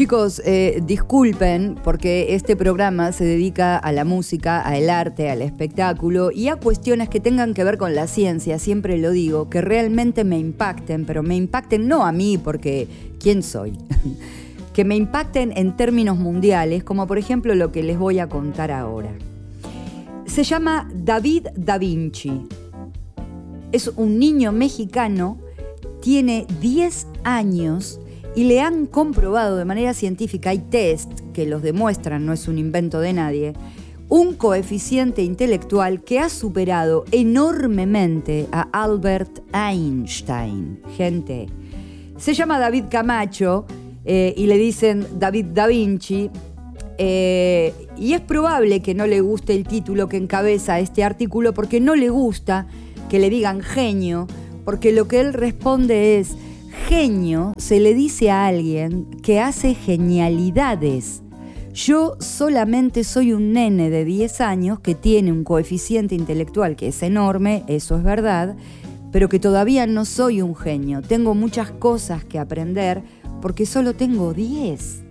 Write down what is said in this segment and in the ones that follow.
Chicos, disculpen porque este programa se dedica a la música, al arte, al espectáculo y a cuestiones que tengan que ver con la ciencia, siempre lo digo, que realmente me impacten, pero me impacten no a mí porque ¿quién soy? Que me impacten en términos mundiales, como por ejemplo lo que les voy a contar ahora. Se llama David Da Vinci. Es un niño mexicano, tiene 10 años y le han comprobado de manera científica, hay test que los demuestran, no es un invento de nadie, un coeficiente intelectual que ha superado enormemente a Albert Einstein. Gente, se llama David Camacho y le dicen David Da Vinci. Y es probable que no le guste el título que encabeza este artículo porque no le gusta que le digan genio, porque lo que él responde es: genio se le dice a alguien que hace genialidades. Yo solamente soy un nene de 10 años que tiene un coeficiente intelectual que es enorme, eso es verdad, pero que todavía no soy un genio. Tengo muchas cosas que aprender porque solo tengo 10.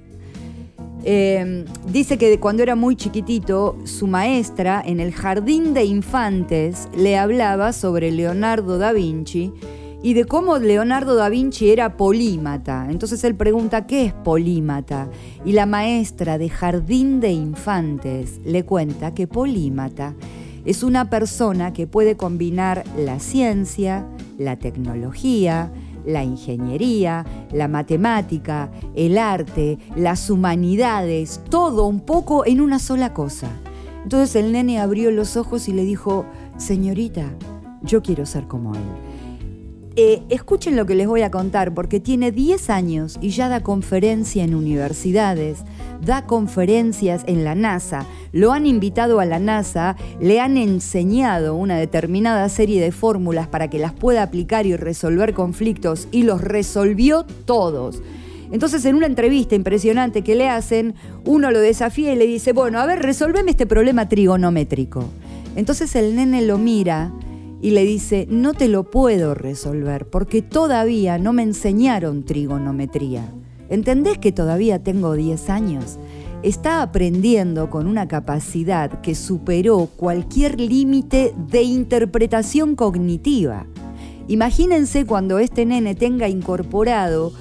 Dice que cuando era muy chiquitito, su maestra en el jardín de infantes le hablaba sobre Leonardo da Vinci y de cómo Leonardo da Vinci era polímata. Entonces él pregunta, ¿qué es polímata? Y la maestra de jardín de infantes le cuenta que polímata es una persona que puede combinar la ciencia, la tecnología, la ingeniería, la matemática, el arte, las humanidades, todo un poco en una sola cosa. Entonces el nene abrió los ojos y le dijo: señorita, yo quiero ser como él. Escuchen lo que les voy a contar, porque tiene 10 años y ya da conferencia en universidades, da conferencias en la NASA, lo han invitado a la NASA, le han enseñado una determinada serie de fórmulas para que las pueda aplicar y resolver conflictos, y los resolvió todos. Entonces, en una entrevista impresionante que le hacen, uno lo desafía y le dice: bueno, a ver, resolveme este problema trigonométrico. Entonces el nene lo mira y le dice: no te lo puedo resolver porque todavía no me enseñaron trigonometría. ¿Entendés que todavía tengo 10 años? Está aprendiendo con una capacidad que superó cualquier límite de interpretación cognitiva. Imagínense cuando este nene tenga incorporado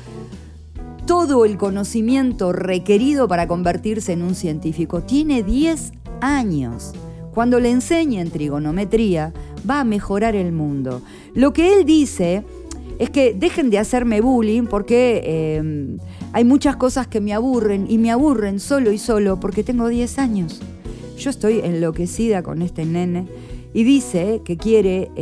todo el conocimiento requerido para convertirse en un científico. Tiene 10 años. Cuando le enseñen trigonometría, va a mejorar el mundo. Lo que él dice es que dejen de hacerme bullying porque hay muchas cosas que me aburren, y me aburren solo y solo porque tengo 10 años. Yo estoy enloquecida con este nene y dice que quiere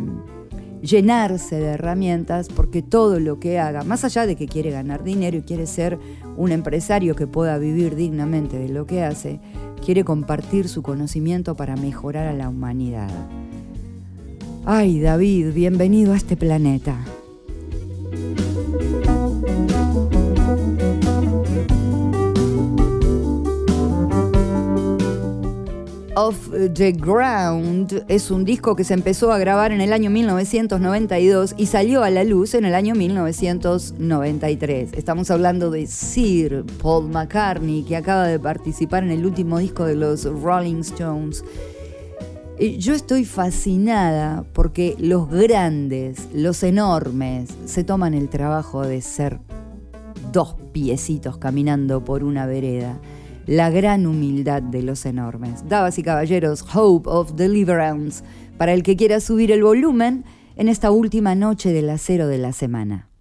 llenarse de herramientas porque todo lo que haga, más allá de que quiere ganar dinero y quiere ser un empresario que pueda vivir dignamente de lo que hace, quiere compartir su conocimiento para mejorar a la humanidad. Ay, David, bienvenido a este planeta. Off the Ground es un disco que se empezó a grabar en el año 1992 y salió a la luz en el año 1993. Estamos hablando de Sir Paul McCartney, que acaba de participar en el último disco de los Rolling Stones. Yo estoy fascinada porque los grandes, los enormes, se toman el trabajo de ser 2 piecitos caminando por una vereda. La gran humildad de los enormes. Damas y caballeros, Hope of Deliverance, para el que quiera subir el volumen en esta última noche del acero de la semana.